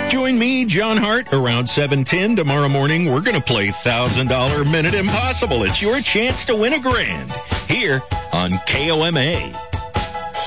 Join me, John Hart, around 7:10 tomorrow morning. We're going to play $1,000 Minute Impossible. It's your chance to win $1,000 here on KOMA.